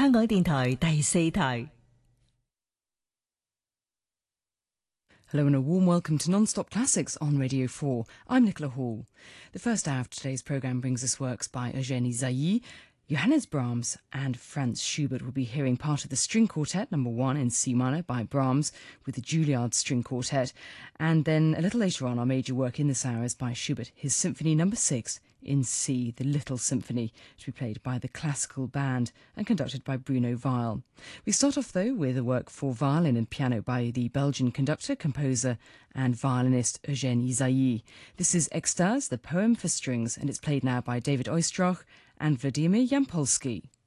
香港電台第四台。 Hello and a warm welcome to Non-Stop Classics on Radio 4. I'm Nicola Hall. The first hour of today's programme brings us works by Eugénie Zaï. Johannes Brahms and Franz Schubert will be hearing part of the String Quartet No. 1 in C minor by Brahms with the Juilliard String Quartet. And then a little later on, our major work in this hour is by Schubert, his Symphony No. 6 in C, the Little Symphony, to be played by the Classical Band and conducted by Bruno Weil. We start off, though, with a work for violin and piano by the Belgian conductor, composer and violinist Eugénie Zaï. This is Extase, the poem for strings, and it's played now by David Oistrakh and Vladimir Yampolsky.